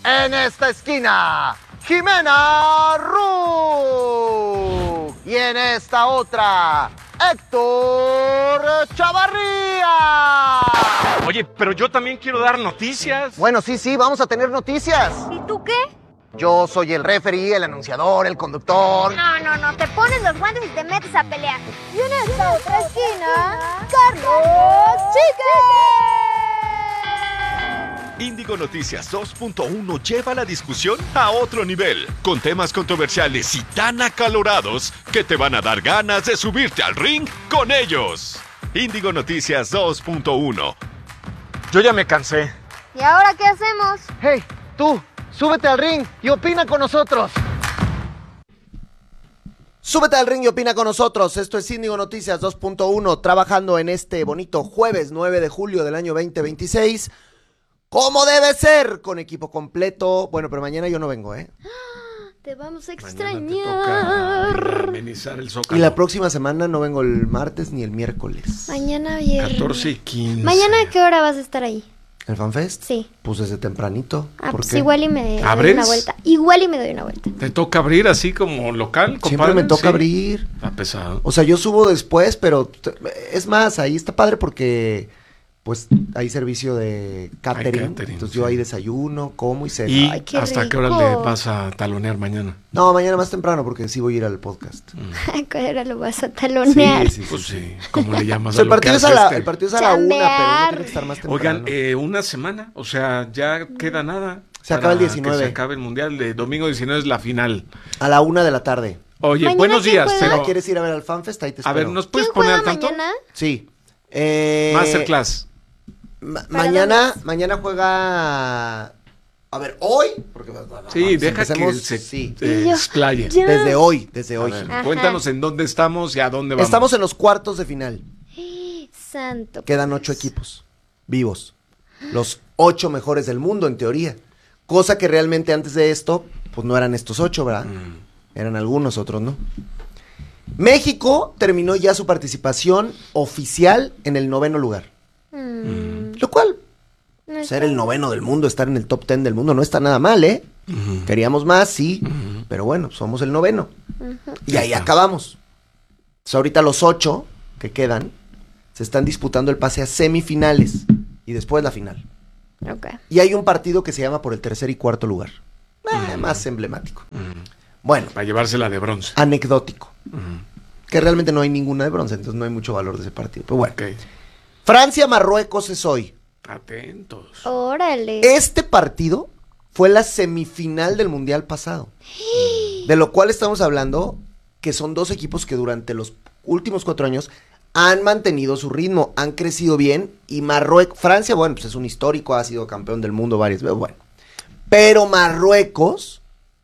En esta esquina, Jimena Ru. Y en esta otra, Héctor Chavarría. Oye, pero yo también quiero dar noticias. Bueno, sí, vamos a tener noticias. ¿Y tú qué? Yo soy el referee, el anunciador, el conductor. No, te pones los guantes y te metes a pelear. Y en esta otra esquina, Carlos Chique. Índigo Noticias 2.1 lleva la discusión a otro nivel, con temas controversiales y tan acalorados que te van a dar ganas de subirte al ring con ellos. Índigo Noticias 2.1. Yo ya me cansé. ¿Y ahora qué hacemos? Hey, tú, súbete al ring y opina con nosotros. Súbete al ring y opina con nosotros. Esto es Índigo Noticias 2.1, trabajando en este bonito jueves 9 de julio del año 2026. Como debe ser, con equipo completo. Bueno, pero mañana yo no vengo, ¿eh? Te vamos a Mañana te extrañar. toca amenizar el Zócalo. Y la próxima semana no vengo el martes ni el miércoles. Mañana viernes. 14 y 15. ¿Mañana a qué hora vas a estar ahí? ¿El FanFest? Sí. Pues desde tempranito. Ah, ¿Por pues qué? igual y me doy ¿Abres? una vuelta. Igual y me doy una vuelta. ¿Te toca abrir así como local, compadre? Siempre me toca Sí. abrir. Está pesado. O sea, yo subo después, pero es más, ahí está padre porque pues hay servicio de catering. catering, Entonces sí. yo ahí desayuno, como y ceno. ¿Y Ay, qué hasta qué hora rico. le vas a talonear mañana? No, mañana más temprano porque sí voy a ir al podcast. ¿A qué hora lo vas a talonear? Pues sí, ¿cómo le llamas O sea, a lo que hace el partido es a la Chambear. 1, pero uno tiene que estar más temprano. Oigan, una semana, o sea, ya queda nada. Se acaba el para 19. Que se acabe el Mundial, de domingo 19 es la final. A la 1 de la tarde. Oye, ¿Mañana buenos quién días, juega? pero... ¿Quieres ir a ver al FanFest? Ahí te A espero. ver, ¿nos puedes ¿Quién poner juega al tanto? mañana? Sí. Masterclass. Mañana juega... A ver, hoy... Porque, Sí, deja que empecemos, se sí. Y yo, explaye. ya. Desde hoy. A ver, Ajá. cuéntanos en dónde estamos y a dónde vamos. Estamos en los cuartos de final. Santo. Quedan 8 equipos vivos. Los 8 mejores del mundo, en teoría. Cosa que realmente antes de esto, pues no eran estos 8, ¿verdad? Eran algunos, otros no. México terminó ya su participación oficial en el 9º lugar. Lo cual, No está- ser el 9º del mundo, estar en el top 10 del mundo, no está nada mal, ¿eh? Queríamos más, sí, pero bueno, somos el 9º. Y ahí acabamos. Entonces, ahorita los 8 que quedan se están disputando el pase a semifinales y después la final. Ok. Y hay un partido que se llama por el 3er y 4º lugar. Más emblemático. Bueno, Para llevársela de bronce. anecdótico. Que realmente no hay ninguna de bronce, entonces no hay mucho valor de ese partido. Pero bueno, Ok. Francia-Marruecos es hoy. Atentos. Órale. Este partido fue la semifinal del Mundial pasado. De lo cual estamos hablando que son dos equipos que durante los últimos 4 años han mantenido su ritmo, han crecido bien. Y Francia, bueno, pues es un histórico, ha sido campeón del mundo varias veces, bueno. Pero Marruecos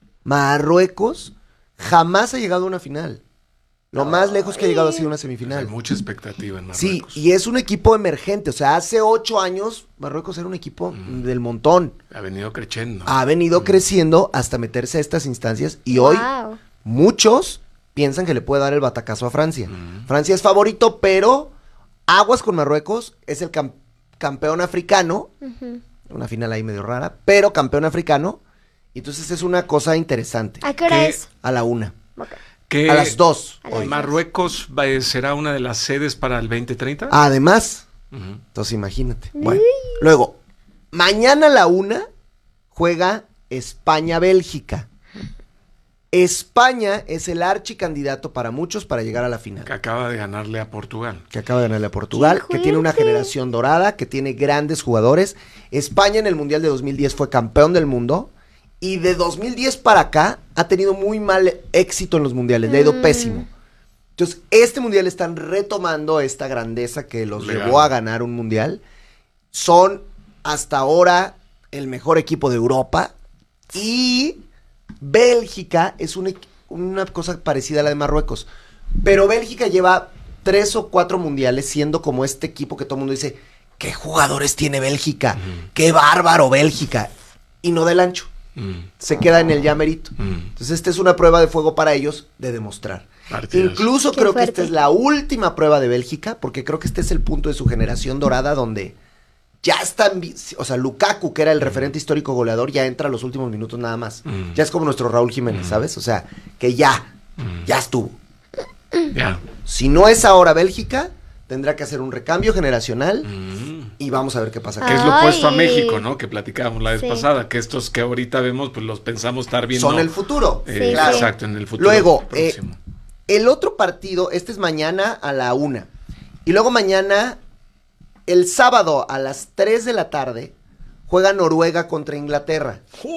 jamás ha llegado a una final. Lo más lejos que ha llegado ha sido una Hay semifinal. mucha expectativa en Sí, Marruecos. y es un equipo emergente. O sea, hace 8 años Marruecos era un equipo del montón. Ha venido creciendo. Ha venido creciendo hasta meterse a estas instancias y hoy Wow. muchos piensan que le puede dar el batacazo a Francia. Francia es favorito, pero aguas con Marruecos, es el campeón africano, una final ahí medio rara, pero campeón africano, y entonces es una cosa interesante. ¿A qué hora ¿Qué? es? A la 1, Ok. ¿Qué- a las 2. A las hoy. ¿Marruecos será una de las sedes para el 2030? Además, Ujú. entonces imagínate. Bueno, luego, mañana a la 1 juega España-Bélgica. España es el archicandidato para muchos para llegar a la final. Que acaba de ganarle a Portugal. Que acaba de ganarle a Portugal, ¡Qué que tiene una fuerte! generación dorada, que tiene grandes jugadores. España en el Mundial de 2010 fue campeón del mundo y de 2010 para acá ha tenido muy mal éxito en los mundiales, le ha ido pésimo. Entonces, este mundial están retomando esta grandeza que los Legal. llevó a ganar un mundial. Son hasta ahora el mejor equipo de Europa y Bélgica es una cosa parecida a la de Marruecos. Pero Bélgica lleva 3 o 4 mundiales siendo como este equipo que todo el mundo dice, ¿qué jugadores tiene Bélgica? ¡Qué bárbaro Bélgica! Y no del ancho. Se queda en el ya merito. Entonces esta es una prueba de fuego para ellos de demostrar. Partidas. Incluso Qué creo que fuerte. esta es la última prueba de Bélgica, porque creo que este es el punto de su generación dorada donde ya están, o sea, Lukaku, que era el referente histórico goleador, ya entra a los últimos minutos nada más. Ya es como nuestro Raúl Jiménez, ¿sabes? O sea, que ya estuvo. Ya. Si no es ahora Bélgica, tendrá que hacer un recambio generacional y vamos a ver qué pasa. Que es lo opuesto a Ay. México, ¿no? Que platicábamos la vez Sí. pasada, que estos que ahorita vemos, pues los pensamos estar viendo. Son el futuro. Sí, claro. Exacto, en el futuro Luego, próximo. el otro partido, este es mañana a la 1. Y luego mañana, el sábado a las 3 de la tarde, juega Noruega contra Inglaterra.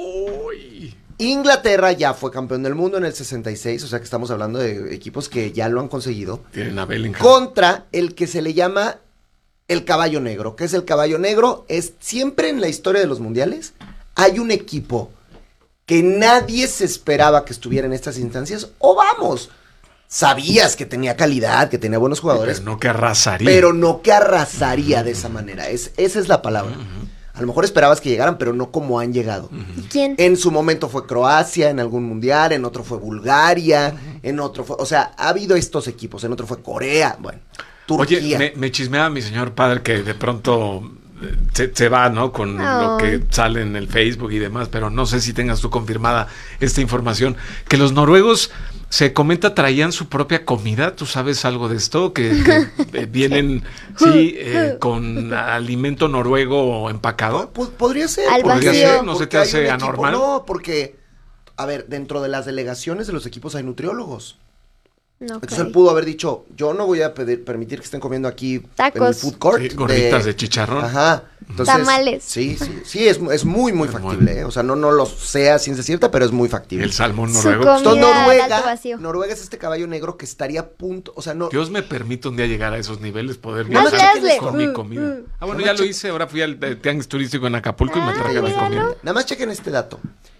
¡Uy! Inglaterra ya fue campeón del mundo en el 66, o sea que estamos hablando de equipos que ya lo han conseguido. Tienen a Bellingham. Contra el que se le llama el caballo negro. ¿Qué es el caballo negro? Es siempre en la historia de los mundiales, hay un equipo que nadie se esperaba que estuviera en estas instancias, o vamos, sabías que tenía calidad, que tenía buenos jugadores, Pero no que arrasaría. pero no que arrasaría de esa manera. Esa es la palabra. A lo mejor esperabas que llegaran, pero no como han llegado. ¿Y quién? En su momento fue Croacia, en algún mundial, en otro fue Bulgaria, en otro fue... O sea, ha habido estos equipos, en otro fue Corea, bueno, Turquía. Oye, me chismea mi señor padre que de pronto se va, ¿no? Con lo que sale en el Facebook y demás, pero no sé si tengas tú confirmada esta información. Que los noruegos, se comenta, traían su propia comida. ¿Tú sabes algo de esto? Que vienen, sí, con alimento noruego empacado. Podría ser. Al podría vacío. ser, ¿No se porque te hay hace un equipo- anormal? No, porque, a ver, dentro de las delegaciones de los equipos hay nutriólogos. No, Entonces él pudo haber dicho, yo no voy a permitir que estén comiendo aquí en el Tacos. food court. Sí, gorditas de chicharrón. Ajá. Entonces, Tamales. Sí, es muy, muy factible, ¿eh? O sea, no lo sé a ciencia cierta, pero es muy factible. El salmón Su noruego. comida. Entonces, al alto vacío. Noruega es este caballo negro que estaría a punto, o sea, no... Dios me permite un día llegar a esos niveles, poder Nada más viajar hazle. con mi comida. Ah, bueno, ya lo hice, ahora fui al tianguis turístico en Acapulco y me traje mi comida. Nada más chequen este dato.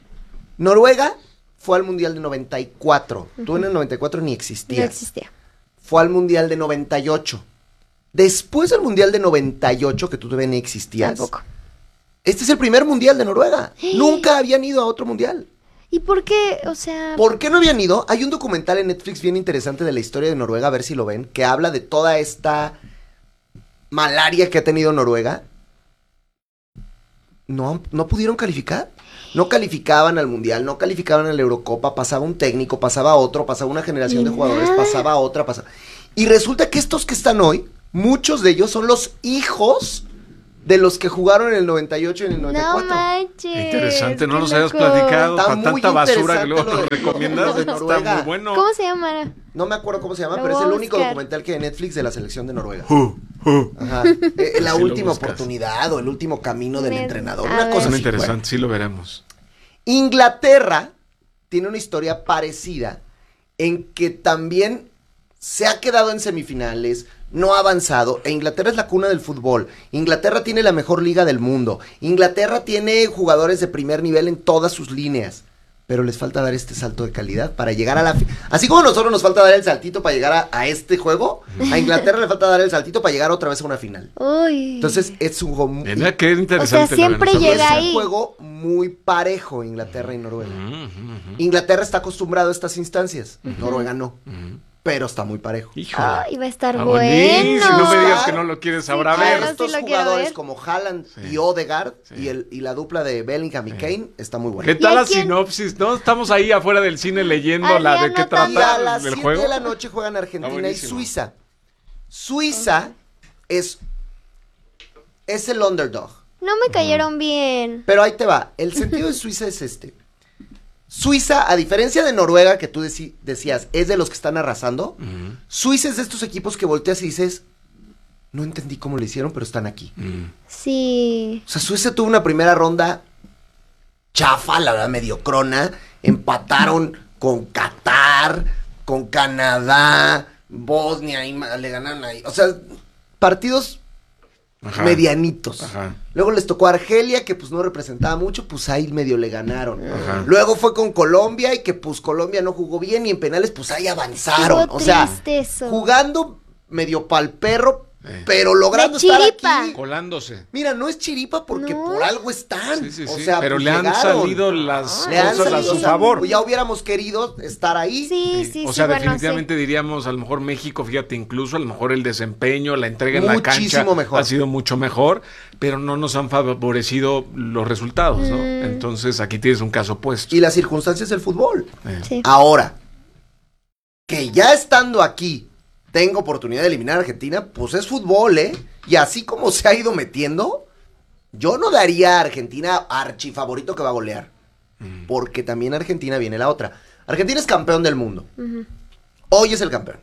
Noruega fue al Mundial de 94. Tú en el 94 ni No existías. existía. Fue al Mundial de 98. Después del Mundial de 98, que tú todavía ni existías, Tampoco. este es el primer Mundial de Noruega. Nunca habían ido a otro Mundial. ¿Y por qué? O sea, ¿Por qué no habían ido? Hay un documental en Netflix bien interesante de la historia de Noruega, a ver si lo ven, que habla de toda esta malaria que ha tenido Noruega. No pudieron calificar. No calificaban al Mundial, no calificaban a la Eurocopa, pasaba un técnico, pasaba otro, pasaba una generación de jugadores, pasaba otra, pasaba... Y resulta que estos que están hoy, muchos de ellos son los hijos de los que jugaron en el 98 y en el no 94. manches. Interesante, no qué nos habías loco. platicado. Está Para muy tanta basura que interesante luego lo nos de- recomiendas. lo de Está Noruega. muy bueno. ¿Cómo se llama? No me acuerdo cómo se llama, Lo pero es voy el a único buscar. documental que hay en Netflix de la selección de Noruega. Uh. Ajá. La Sí lo última buscas. oportunidad o el último camino del Me- entrenador. a Una ver. cosa Suena así. interesante, Bueno. sí lo veremos. Inglaterra tiene una historia parecida en que también se ha quedado en semifinales, no ha avanzado, e Inglaterra es la cuna del fútbol. Inglaterra tiene la mejor liga del mundo. Inglaterra tiene jugadores de primer nivel en todas sus líneas, pero les falta dar este salto de calidad para llegar a la... Así como a nosotros nos falta dar el saltito para llegar a este juego, a Inglaterra le falta dar el saltito para llegar otra vez a una final. Uy. Entonces es un juego muy... Mira qué interesante. O sea, siempre lo que nos llega Es hablas. un ahí. juego muy parejo Inglaterra y Noruega. Ujú. Inglaterra está acostumbrado a estas instancias, Noruega no, pero está muy parejo. Híjole. Ay, va a estar Ah, bueno. buenísimo, no me digas que no lo quieres ahora claro, ver. sí Estos lo quiero jugadores ver. como Haaland Sí. y Odegaard Sí. y la dupla de Bellingham y Kane está muy ¿Qué buena. tal ¿Y a la quién? sinopsis? ¿No? Estamos ahí afuera del cine leyendo Ay, la ya de qué anotando. Y a trata las del 7 juego. de la noche juegan Argentina y buenísimo. Suiza. Suiza es el underdog. No me cayeron bien. Pero ahí te va. El sentido de Suiza es este. Suiza, a diferencia de Noruega, que tú decías, es de los que están arrasando, Ujú. Suiza es de estos equipos que volteas y dices, no entendí cómo lo hicieron, pero están aquí. Sí. O sea, Suiza tuvo una primera ronda chafa, la verdad, mediocrona. Empataron con Qatar, con Canadá, Bosnia, le ganaron ahí. O sea, partidos Ajá. medianitos. Ajá. Luego les tocó a Argelia, que pues no representaba mucho, pues ahí medio le ganaron. Ajá. Luego fue con Colombia y que pues Colombia no jugó bien y en penales pues ahí avanzaron. Estuvo O sea, triste eso. jugando medio pa'l perro, pero logrando De estar chiripa. aquí. Colándose. Mira, no es chiripa porque No. por algo están. Sí, sí, O sí. sea, Pero pues le han llegaron. salido las Le han cosas a salido, su o sea, favor. ya hubiéramos querido estar ahí. Sí, sí, O sí, sea, bueno, definitivamente diríamos, a lo mejor México, fíjate, incluso a lo mejor el desempeño, la entrega en la cancha Muchísimo mejor. ha sido mucho mejor, pero no nos han favorecido los resultados, ¿no? Mm. Entonces aquí tienes un caso opuesto. Y las circunstancias del fútbol. Sí. Ahora, que ya estando aquí tengo oportunidad de eliminar a Argentina, pues es fútbol, ¿eh? Y así como se ha ido metiendo, yo no daría a Argentina archifavorito que va a golear. Porque también Argentina viene la otra. Argentina es campeón del mundo. Ujú. Hoy es el campeón.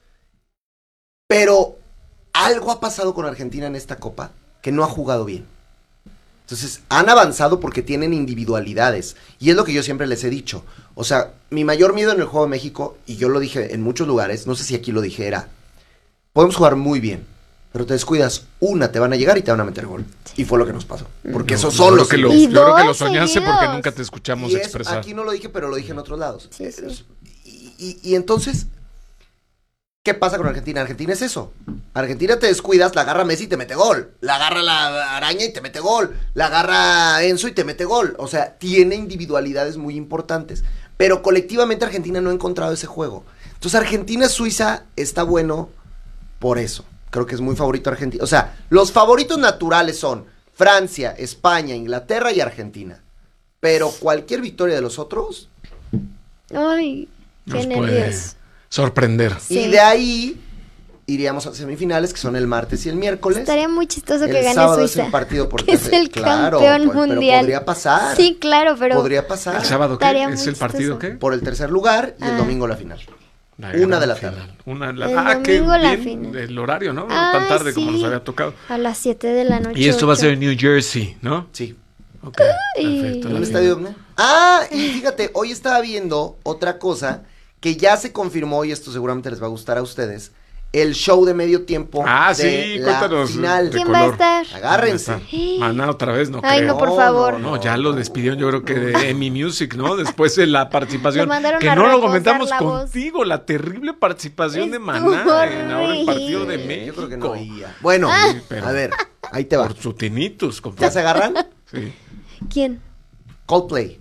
Pero algo ha pasado con Argentina en esta copa que no ha jugado bien. Entonces, han avanzado porque tienen individualidades. Y es lo que yo siempre les he dicho. O sea, mi mayor miedo en el juego de México, y yo lo dije en muchos lugares, no sé si aquí lo dije, era, podemos jugar muy bien, pero te descuidas, una te van a llegar y te van a meter gol. Y fue lo que nos pasó. Porque esos son los... Yo Y creo que lo dos soñaste seguidos. porque nunca te escuchamos Y eso, expresar. aquí no lo dije, pero lo dije en otros lados. Sí, sí. Y entonces, ¿qué pasa con Argentina? Argentina es eso. Argentina te descuidas, la agarra Messi y te mete gol. La agarra la Araña y te mete gol. La agarra Enzo y te mete gol. O sea, tiene individualidades muy importantes. Pero colectivamente Argentina no ha encontrado ese juego. Entonces Argentina-Suiza está bueno por eso. Creo que es muy favorito Argentina. O sea, los favoritos naturales son Francia, España, Inglaterra y Argentina. Pero cualquier victoria de los otros... Ay, qué Nos puede nervios. sorprender. Sí. Y de ahí iríamos a semifinales, que son el martes y el miércoles. Estaría muy chistoso que El gane sábado Suiza. es el partido por que es el campeón pero mundial. podría pasar. Sí, claro, pero Podría pasar. ¿El sábado qué? Estaría ¿Es muy el partido chistoso. qué? Por el tercer lugar y el Ah. domingo la final. La 1 de gran la final. tarde. Una de la El qué domingo la bien final. el horario, ¿no? No Ah, tan tarde como sí. nos había tocado. a las 7 de la noche. Y esto va a 8. ser en New Jersey, ¿no? Sí. Ok, Ay. perfecto. ¿En la un final. estadio? ¿No? Ah, y fíjate, hoy estaba viendo otra cosa que ya se confirmó, y esto seguramente les va a gustar a ustedes. El show de medio tiempo Ah, de sí, la cuéntanos. final. de ¿Quién va a color. estar? Agárrense. Maná otra vez, no Ay, creo. no, por favor. No, ya lo despidieron, yo creo que de Emmy Music, ¿no? Después de la participación. Lo mandaron Que a no lo reposar comentamos la voz. contigo, la terrible participación de Estuvo Maná en ahora el partido de horrible. México. Yo creo que no oía. Bueno, Sí, pero- a ver, ahí te va. Por su tinnitus, ¿Ya compadre. se agarran? Sí. ¿Quién? Coldplay.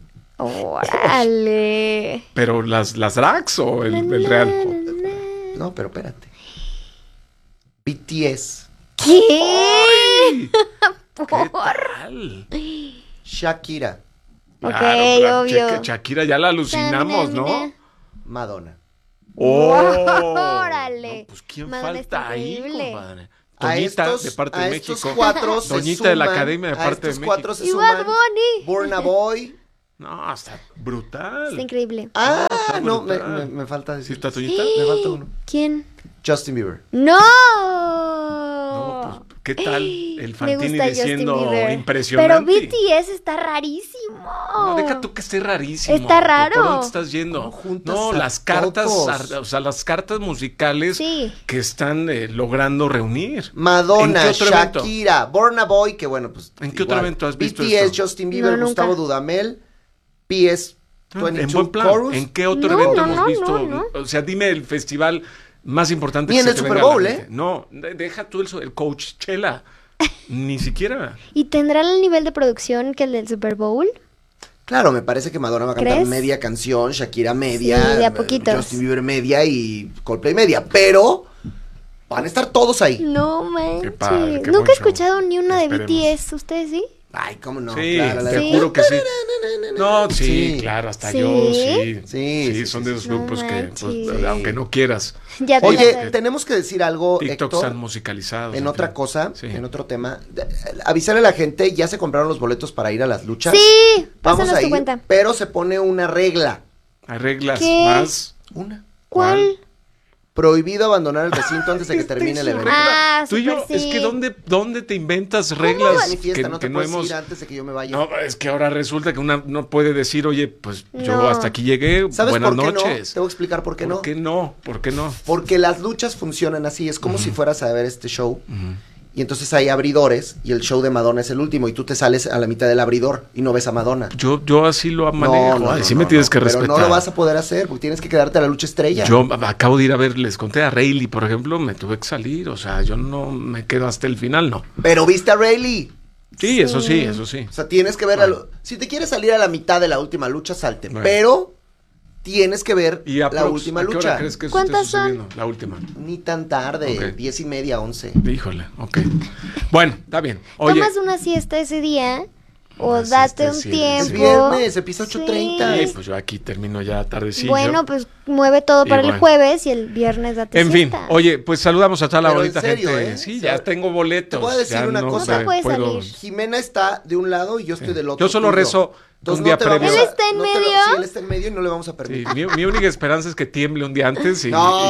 Órale. Pero las drags o el real. No, pero espérate. BTS, ¿Qué? ¡Ay! ¿Qué Por. tal? Shakira, Ok, Claro, obvio. Shakira ya la alucinamos, ¿no? Madonna. ¡Oh! Órale. No, pues ¿quién Madonna falta está ahí, increíble. compadre? A Toñita, estos, de parte a de estos México. cuatro se Doñita de la suman, Academia de a parte de estos México. cuatro se Y Bad suman Bunny. Burna Boy. No, está brutal. Está increíble. Ah, está no, brutal. me falta ¿Sí decir. está Toñita? Me falta uno. ¿Quién? Justin Bieber. ¡No! No, pues, ¿qué tal el Me Fantini gusta Justin diciendo Bieber. impresionante? Pero BTS está rarísimo. No, deja tú que esté rarísimo. Está raro. ¿Por dónde te estás yendo? ¿Cómo juntas No, a las cartas, todos? o sea, las cartas musicales Sí. que están logrando reunir. Madonna, ¿En qué otro evento? Shakira, Burna Boy, que bueno, pues. ¿En qué igual. otro evento has visto BTS, esto? Justin Bieber, No, Gustavo nunca. Dudamel, PS En 22 buen plan. Chorus. ¿En qué otro No, evento no, hemos no, visto? no. O sea, dime el festival más importante Ni que en se el te Super venga a la Bowl, mente. ¿eh? No, deja tú el Coachella. Ni siquiera. ¿Y tendrá el nivel de producción que el del Super Bowl? Claro, me parece que Madonna va a cantar ¿Crees? media canción, Shakira media, Sí, de a poquitos. Justin Bieber media y Coldplay media, pero van a estar todos ahí. No manches. padre, qué Nunca buen he show. escuchado ni una de Esperemos. BTS. ¿Ustedes sí? Ay, cómo no. Sí, claro, la te de- juro que sí. No, sí, Sí. claro, hasta ¿Sí? yo, sí. Sí, son sí, de esos sí. grupos No que, manches. pues, Sí. aunque no quieras, Ya te Oye, las- tenemos que decir algo, TikTok Héctor, están musicalizados. en en otra fin. cosa, Sí. en otro tema. Avisarle a la gente, ya se compraron los boletos para ir a las luchas. Sí, Vamos pásanos a tu ir, cuenta. pero se pone una regla. Hay reglas ¿Qué? más. Una. ¿Cuál? Prohibido abandonar el recinto antes de que termine el evento. Ah, Tú y yo, súper es sí. que ¿dónde te inventas No reglas manifiesta, no te que no puedes hemos... ir antes de que yo me vaya. No, es que ahora resulta que una no puede decir, oye, pues yo No. hasta aquí llegué, ¿Sabes buenas por qué noches. no? Te voy a explicar por qué no. ¿Por qué no? ¿Por qué no? Porque las luchas funcionan así, es como si fueras a ver este show y entonces hay abridores y el show de Madonna es el último y tú te sales a la mitad del abridor y no ves a Madonna. Yo así lo manejo. Sí me tienes que respetar. Pero no lo vas a poder hacer porque tienes que quedarte a la lucha estrella. Yo acabo de ir a ver, les conté a Rayleigh, por ejemplo, me tuve que salir, o sea, yo no me quedo hasta el final, no. Pero viste a Rayleigh. Sí, eso sí. O sea, tienes que ver si te quieres salir a la mitad de la última lucha, salte, pero tienes que ver la última lucha. ¿A qué hora crees que eso esté sucediendo? La última. Ni tan tarde, Okay. 10:30, 11. Híjole, ok. Bueno, está bien. Oye, ¿Tomas una siesta ese día? O date un tiempo. Es viernes, empieza 8:30. sí, pues yo aquí termino ya tardecillo. Bueno, pues mueve todo para el jueves y el viernes date En fin, siesta. oye, pues saludamos a toda la Pero bonita en serio, gente. ¿eh? Sí, O sea, ya tengo boletos. te voy a decir ya una cosa. No te puedes salir. Jimena está de un lado y yo estoy del otro. Yo solo tuyo. rezo Entonces un día previo. ¿Él está en medio? Sí, él está en medio y no le vamos a Sí, permitir. mi única esperanza es que tiemble un día antes.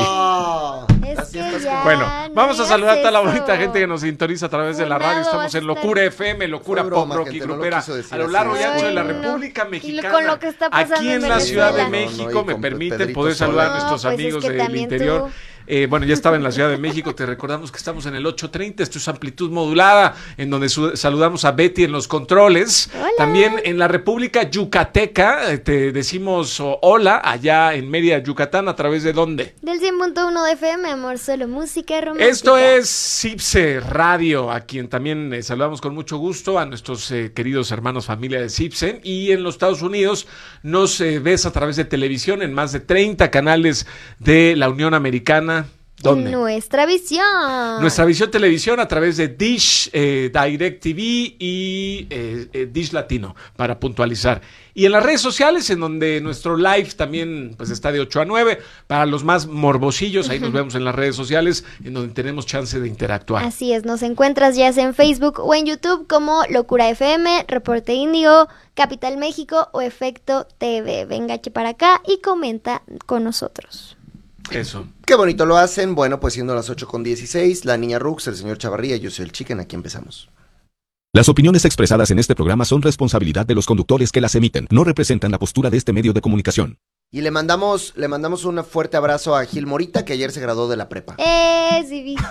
No. Es Así que estás ya, como- Bueno, vamos a no saludar a toda la hagas bonita eso. gente que nos sintoniza a través de la Funado, radio. Estamos vas a en estar- Locura FM, Locura Fue Pop broma, Rock y gente, no lo Grupera quiso decir a lo así. largo y ancho de la Ay, no. República Y Mexicana. con lo que está pasando Aquí en en la Ciudad de Venezuela. México No, y me con permiten Pedrito poder saludar a Sola. nuestros No, pues es amigos que del también interior. tú. Bueno, ya estaba en la Ciudad de México, te recordamos que estamos en el 830, esto es amplitud modulada, en donde saludamos a Betty en los controles. Hola. También en la República Yucateca, te decimos hola, allá en Mérida, Yucatán, ¿a través de dónde? Del 100.1 de FM, amor, solo música romántica. Esto es Cipse Radio, a quien también saludamos con mucho gusto, a nuestros queridos hermanos familia de Cipse. Y en los Estados Unidos nos ves a través de televisión en más de 30 canales de la Unión Americana. ¿Dónde? Nuestra visión. Nuestra visión televisión a través de Dish, Direct TV y Dish Latino, para puntualizar. Y en las redes sociales, en donde nuestro live también pues está de 8 a 9. Para los más morbosillos, ahí nos vemos en las redes sociales, en donde tenemos chance de interactuar. Así es, nos encuentras ya sea en Facebook o en YouTube como Locura FM, Reporte Índigo, Capital México o Efecto TV. Venga para acá y comenta con nosotros. Eso. Qué bonito lo hacen. Bueno, pues siendo las 8:16, la niña Rux, el señor Chavarría, yo soy el Chicken, aquí empezamos. Las opiniones expresadas en este programa son responsabilidad de los conductores que las emiten. No representan la postura de este medio de comunicación. Y le mandamos un fuerte abrazo a Gil Morita, que ayer se graduó de la prepa. Sí, vi.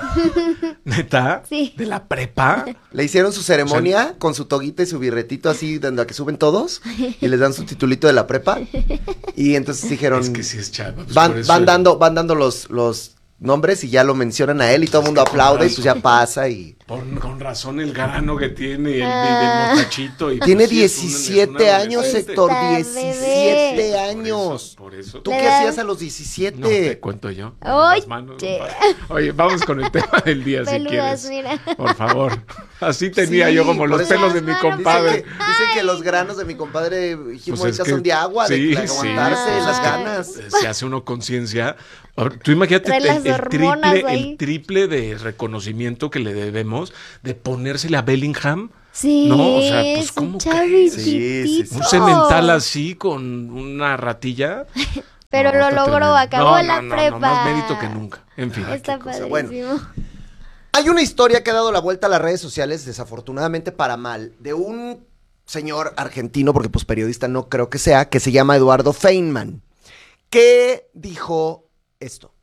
¿Neta? Sí. ¿De la prepa? Le hicieron su ceremonia con su toguita y su birretito así, donde que suben todos, y les dan su titulito de la prepa. Y entonces dijeron, Es que sí es chava. Pues van por eso- dando los nombres y ya lo mencionan a él y todo el mundo aplaude y pues ya pasa y... Con razón el grano que tiene y el motachito. Y Tiene pues sí, es 17 años, adolescente. Héctor, Está 17 bebé. años. Por eso. ¿Tú Le qué das- hacías a los 17? No te cuento yo. Oye. Las manos, compadre. Oye, vamos con el tema del día si Peludas, quieres. mira. Por favor. Así tenía Sí, yo como por los eso- pelos de mi Las manos, compadre. Dicen que los granos de mi compadre Gil Pues Morita es que- son de agua, sí, de sí. aguantarse Ah. las ganas. Se hace uno conciencia. Ahora, tú imagínate Trae las hormonas ahí. el triple de reconocimiento que le debemos de ponérsele a Bellingham. Sí, No, o sea, pues, es ¿cómo un Chavi crees? Sí, sí, sí. Un cemental así con una ratilla. Pero No, lo está logró, tremendo. acabó No, la no, prepa. No, más mérito que nunca. En fin. Está qué cosa. padrísimo. Bueno. Hay una historia que ha dado la vuelta a las redes sociales, desafortunadamente para mal, de un señor argentino, porque pues periodista no creo que sea, que se llama Eduardo Feynman, que dijo esto.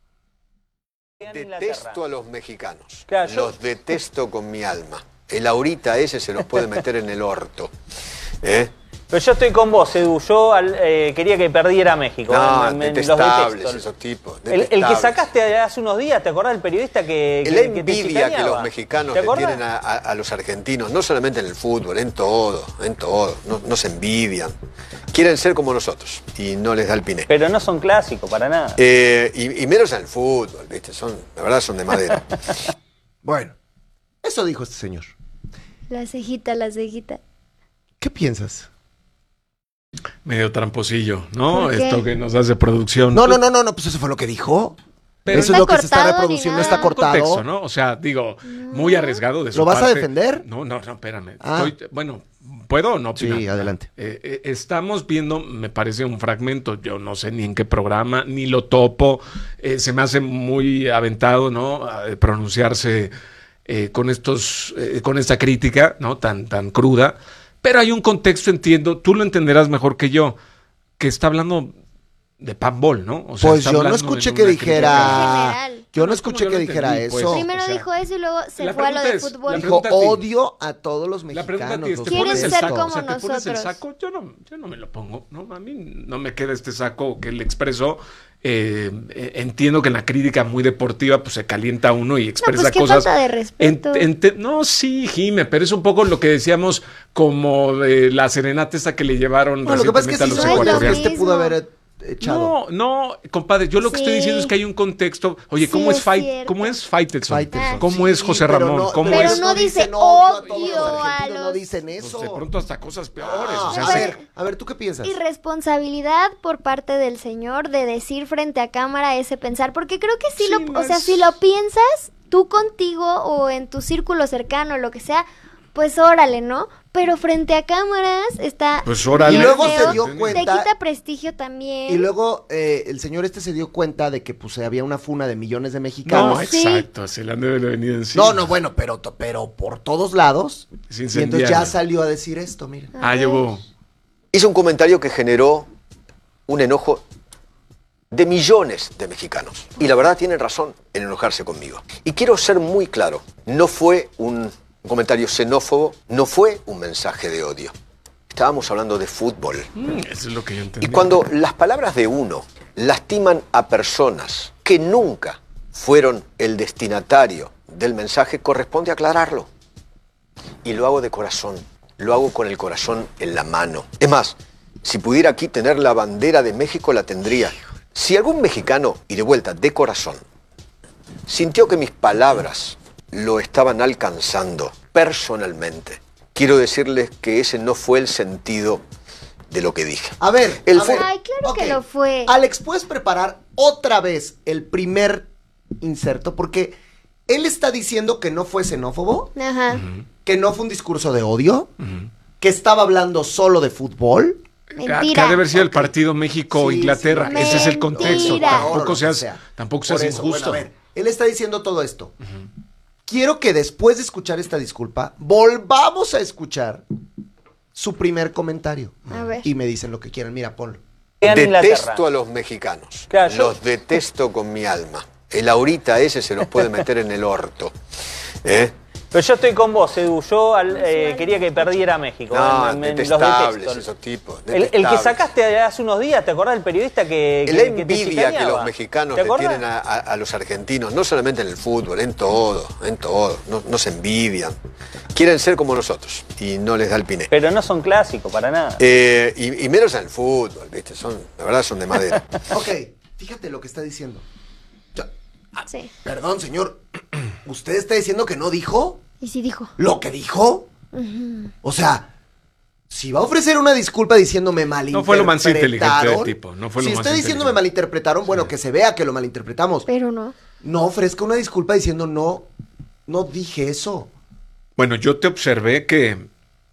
Detesto a los mexicanos. Claro, yo- Los detesto con mi alma. El ahorita ese se los puede meter en el orto. ¿Eh? Pero yo estoy con vos, Edu. Yo quería que perdiera México. No, los detestables detesto. esos tipos. El que detestables. sacaste hace unos días, ¿te acordás del periodista que La que te envidia que chicaneaba? los mexicanos ¿Te le acordás? tienen a los argentinos, no solamente en el fútbol, en todo, en todo. No se envidian. Quieren ser como nosotros y no les da el piné. Pero no son clásicos, para nada. Y menos en el fútbol, ¿viste? La verdad son de madera. Bueno, eso dijo este señor. La cejita, la cejita. ¿Qué piensas? Medio tramposillo, ¿no? ¿Por qué? Esto que nos hace producción. No, pues eso fue lo que dijo. Pero eso no es lo está que se está cortado ni reproduciendo, no nada. está cortado. Contexto, ¿no? O sea, digo, muy arriesgado de su ¿Lo vas a parte. defender? No, espérame. Ah. Bueno, ¿puedo o no opinar? Sí, adelante. Estamos viendo, me parece un fragmento, yo no sé ni en qué programa, ni lo topo, se me hace muy aventado, ¿no? Pronunciarse con esta crítica, ¿no? Tan cruda. Pero hay un contexto, entiendo, tú lo entenderás mejor que yo, que está hablando de Panbol, ¿no? O sea, Pues está yo no hablando escuché en que una dijera... general. Yo no No, escuché como que yo lo dijera entendí, pues. eso. Primero O sea, dijo eso y luego se la fue a lo de pregunta es, fútbol. la Dijo, pregunta a ti. odio a todos los La pregunta a mexicanos. ti es, los ¿te ¿Quieren pones el ser saco? como O sea, ¿te pones el nosotros? saco? Yo no me lo pongo, ¿no? A mí no me queda este saco que él expresó. Entiendo que en la crítica muy deportiva pues se calienta uno y expresa pues qué cosas. falta de respeto. No, sí, Jime, pero es un poco lo que decíamos como de la serenata esta que le llevaron No, lo que pasa es que recientemente sí a los son goles que ecuatorianos. este pudo haber echado. No, compadre, yo lo que estoy Sí. diciendo es que hay un contexto. Oye, Sí, ¿cómo es es Fight? cierto. ¿Cómo es Faitelson? Faitelson. ¿Cómo Sí, es José pero Ramón? no- ¿Cómo pero es? no dice dicen odio a todos los odio a argentinos, no los- dicen Pues eso. de pronto hasta cosas peores. Ah, O sea, a ver, ¿tú qué piensas? Irresponsabilidad por parte del señor de decir frente a cámara ese pensar, porque creo que Sí, no o sea, es- si lo piensas tú contigo o en tu círculo cercano, lo que sea, pues órale, ¿no? Pero frente a cámaras está Pues órale. Y luego feo, se dio te cuenta. quita prestigio también. Y luego el señor este se dio cuenta de que pues había una funa de millones de no, mexicanos. Sí. exacto, se le han de venido encima. No, bueno, pero por todos lados. Es Y entonces incendiario. ya salió a decir esto, miren. Ah, llevó. Hizo un comentario que generó un enojo de millones de mexicanos. Y la verdad tienen razón en enojarse conmigo. Y quiero ser muy claro, no fue un comentario xenófobo, no fue un mensaje de odio. Estábamos hablando de fútbol. Eso es lo que yo entendí. Y cuando las palabras de uno lastiman a personas que nunca fueron el destinatario del mensaje, corresponde aclararlo. Y lo hago de corazón, lo hago con el corazón en la mano. Es más, si pudiera aquí tener la bandera de México, la tendría. Si algún mexicano, y de vuelta, de corazón, sintió que mis palabras lo estaban alcanzando personalmente, quiero decirles que ese no fue el sentido de lo que dije. A ver, El a ver. Ay, claro que Ok. lo fue. Alex, ¿puedes preparar otra vez el primer inserto? Porque él está diciendo que no fue xenófobo, Ajá. que no fue un discurso de odio, que estaba hablando solo de fútbol. Mentira. Que ha de haber sido el Ok. partido México-Inglaterra. Sí, Ese es el contexto. Mentira. Tampoco seas, Por seas eso, injusto. bueno, a ver, él está diciendo todo esto. Quiero que después de escuchar esta disculpa, volvamos a escuchar su primer comentario. A ver. Y me dicen lo que quieran. Mira, ponlo. Gana Inglaterra. Detesto a los mexicanos. Claro, yo- Los detesto con mi alma. El ahorita ese se los puede meter en el orto. ¿Eh? Pero yo estoy con vos, Edu. Yo quería que perdiera México. No, los detestables detesto. esos tipos. El que detestables. sacaste hace unos días, ¿te acordás del periodista que La te envidia que chicaneaba? los mexicanos ¿Te le acordás? tienen a los argentinos, no solamente en el fútbol, en todo. No se envidian. Quieren ser como nosotros y no les da el piné. Pero no son clásicos, para nada. Y menos en el fútbol, ¿viste? La verdad son de madera. Ok, fíjate lo que está diciendo. Sí. Perdón, señor. ¿Usted está diciendo que no dijo Y sí dijo. lo que dijo? O sea, si va a ofrecer una disculpa diciendo me malinterpretaron. No fue lo más inteligente del tipo, no fue lo si más está diciendo me inteligente. malinterpretaron, bueno, que se vea que lo malinterpretamos. Pero no. No ofrezca una disculpa diciendo no dije eso. Bueno, yo te observé que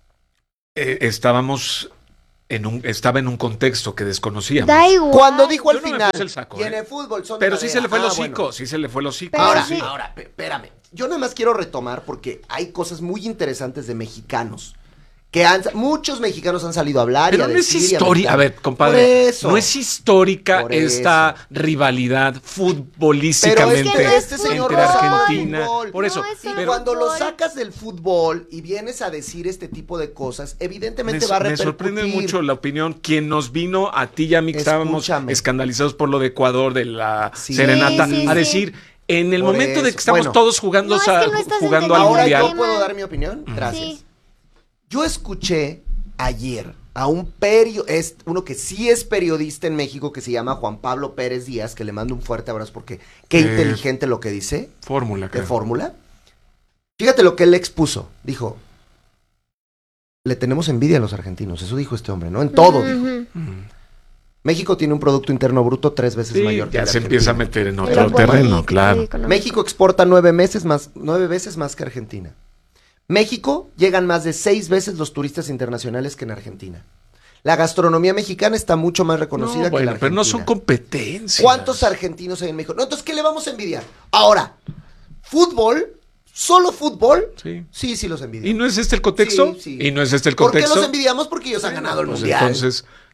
estaba en un contexto que desconocíamos. Da igual. Cuando dijo al Yo no me final, puse el saco, y en ¿eh? el fútbol son de Pero sí se le fue el madera. hocico, Bueno. sí se le fue el hocico. Pero Ahora, sí. espérame. Yo nada más quiero retomar porque hay cosas muy interesantes de mexicanos. Muchos mexicanos han salido a hablar Pero y a no es decir y a histórica, a mentar. ver, compadre, Por eso. no es histórica Por esta eso. rivalidad Pero futbolísticamente es que este señor entre no sabe Argentina. fútbol. Por eso, No, es Y solo pero cuando lo fútbol. sacas del fútbol y vienes a decir este tipo de cosas, evidentemente va a me repercutir. sorprende mucho la opinión. Quien nos vino a ti y a mí, que estábamos Escúchame. escandalizados por lo de Ecuador, de la Sí. serenata, Sí, sí, a sí. decir, en el Por momento de eso. que estamos Bueno. todos jugando, No, es que no estás jugando al Ahora entendiendo mundial. yo puedo dar mi opinión. Gracias. Sí. Yo escuché ayer a uno que sí es periodista en México, que se llama Juan Pablo Pérez Díaz, que le mando un fuerte abrazo porque qué inteligente lo que dice, Fórmula, de creo. fórmula. Fíjate lo que él expuso. Dijo, le tenemos envidia a los argentinos. Eso dijo este hombre, ¿no? En todo, dijo. Ujú. México tiene un Producto Interno Bruto 3 veces Sí, mayor que ya el de se empieza a Argentina. meter en El otro apoyo terreno, político claro. y económico. México exporta 9 veces más que Argentina. México llegan más de 6 veces los turistas internacionales que en Argentina. La gastronomía mexicana está mucho más reconocida No, que bueno, la pero no son argentina. competencias. ¿Cuántos argentinos hay en México? No, entonces, ¿qué le vamos a envidiar? Ahora, fútbol, solo fútbol, Sí. sí los envidiamos. ¿Y no es este el contexto? Sí, sí. ¿Y no es este el ¿Por qué contexto? los envidiamos? Porque ellos han ganado el Pues mundial. entonces,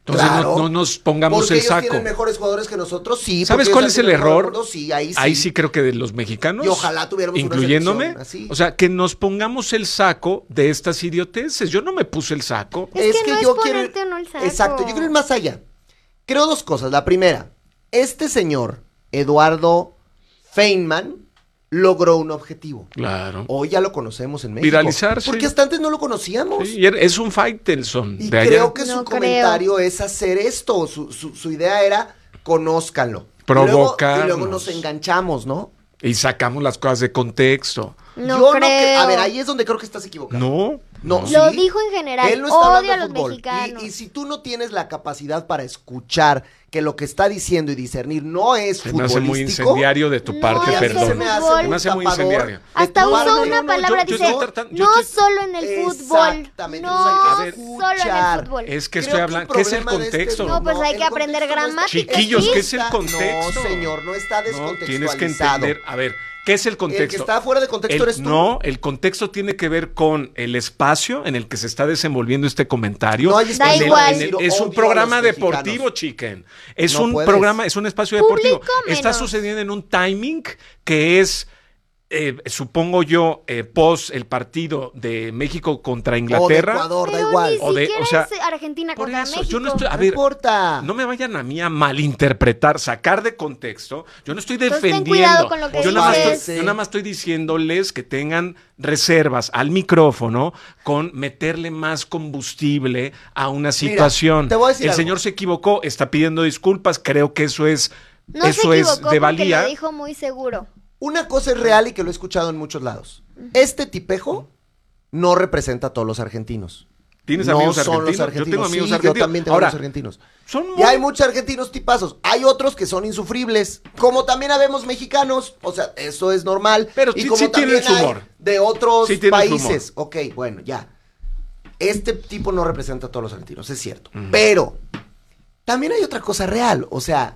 Entonces Claro. no nos pongamos Porque el ellos saco. tienen mejores jugadores que nosotros, sí. ¿Sabes porque cuál ellos es el han tenido error? mejor mundo, sí, ahí sí. Ahí sí creo que de los mexicanos. Y ojalá tuviéramos una incluyéndome. selección así. O sea, que nos pongamos el saco de estas idioteces. Yo no me puse el saco. Es que no es ponerte o no el saco. Exacto, yo quiero ir más allá. Creo dos cosas. La primera, este señor, Eduardo Feynman, logró un objetivo. Claro. Hoy ya lo conocemos en México. Viralizarse. Porque hasta antes no lo conocíamos. Sí, es un Faitelson Y de allá. creo que No su creo. comentario es hacer esto. Su idea era, conózcanlo. Provocarnos. Y luego nos enganchamos, ¿no? Y sacamos las cosas de contexto. No Yo creo. a ver, ahí es donde creo que estás equivocado. No. No, Lo sí. dijo en general. Él no está hablando Odio a de los fútbol. mexicanos. Y si tú no tienes la capacidad para escuchar que lo que está diciendo y discernir no es Se me futbolístico. hace muy incendiario de tu No, parte, es perdón. el fútbol. Se me hace muy tapador incendiario. de Hasta tu usó parte. una palabra, yo dice, estoy tratando- yo no estoy- solo en el fútbol. Exactamente. No A ver, solo en el fútbol. Es que Creo estoy el hablando. ¿Qué es el problema de este contexto? No, pues hay el que aprender contexto no está- gramática, Chiquillos, sí. ¿qué es el contexto? No, señor, no está No, descontextualizado. tienes que entender. A ver, ¿qué es el contexto? El que está fuera de contexto eres tú. No, el contexto tiene que ver con el espacio en el que se está desenvolviendo este comentario. No hay En espacio el- para en el- decir, es un odio a programa los deportivo, mexicanos. chicken. Es No un puedes. programa, es un espacio deportivo. Público Está menos. sucediendo en un timing que es, supongo yo, post el partido de México contra O de Inglaterra. Ecuador, da Pero igual. ni O de- siquiera o sea, es Argentina Por contra eso, México. yo no estoy. A No ver, importa. no me vayan a mí a malinterpretar, sacar de contexto. Yo no estoy Entonces, ten defendiendo. cuidado con lo que yo, nada más dices. estoy, yo nada más estoy diciéndoles que tengan reservas al micrófono con meterle más combustible a una situación. te voy a decir El algo. señor se equivocó, está pidiendo disculpas, creo que eso es, No se eso es equivocó de porque valía. lo dijo muy seguro. Una cosa es real y que lo he escuchado en muchos lados. Este tipejo no representa a todos los argentinos. ¿Tienes no amigos son argentinos? los argentinos. Yo tengo amigos Sí, argentinos. Yo también tengo Ahora, amigos argentinos. son Y muy- hay muchos argentinos tipazos. Hay otros que son insufribles. Como también habemos mexicanos. O sea, eso es normal. Pero y sí- como sí tienen también su hay humor. de otros Sí tienen su países. Ok, bueno, ya. Este tipo no representa a todos los argentinos, es cierto. Pero también hay otra cosa real. O sea,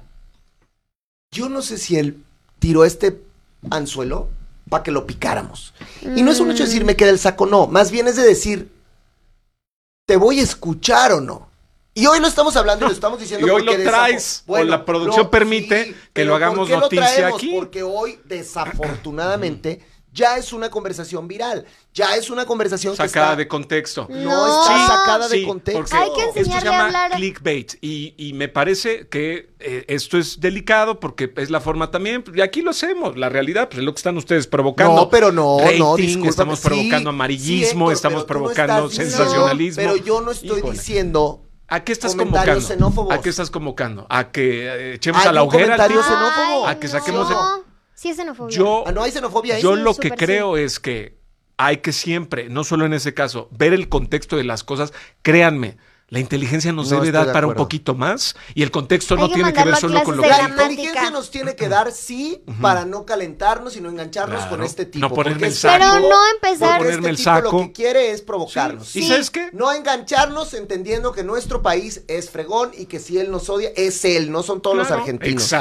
yo no sé si él tiró este anzuelo para que lo picáramos. Y no es un hecho de decir me queda el saco, no. Más bien es de decir, ¿te voy a escuchar o no? Y hoy lo estamos hablando y lo estamos diciendo Y hoy porque lo traes, o la producción permite que pero lo hagamos ¿por qué lo noticia traemos? aquí? Porque hoy, desafortunadamente, ya es una conversación viral. Ya es una conversación que Sacada está... de contexto. No está Sí, sacada de Sí, contexto. porque Hay que esto se enseñarle a llama hablar. clickbait y me parece que esto es delicado porque es la forma también, y aquí lo hacemos, la realidad pues es lo que están ustedes provocando. No, pero no, Rating, discúlpame. estamos provocando Sí, amarillismo, sí, Héctor, estamos pero tú no provocando estás diciendo- sensacionalismo. No, pero yo no estoy Híjole. diciendo... ¿A qué estás comentarios convocando? xenófobos. ¿A qué estás convocando? ¿A que echemos Hay a la un hoguera? al comentario tipo? xenófobo. A que saquemos No, sí es xenofobia. Yo, Ah, no hay xenofobia ahí. yo sí, lo que súper creo es que hay que siempre, no solo en ese caso, ver el contexto de las cosas. Créanme, la inteligencia nos No debe estoy dar de para un acuerdo. poquito más y el contexto Hay no que tiene que ver mandarlo a solo con lo clases que de La dijo. inteligencia nos tiene que dar, sí, para no calentarnos y no engancharnos Claro. con este tipo. No ponerme porque el este saco. Pero tipo- no empezar- porque Ponerme el este tipo saco. lo que quiere es provocarnos. ¿Y sabes qué? No engancharnos entendiendo que nuestro país es fregón y que si él nos odia, es él, no son todos los Claro, argentinos. exacto.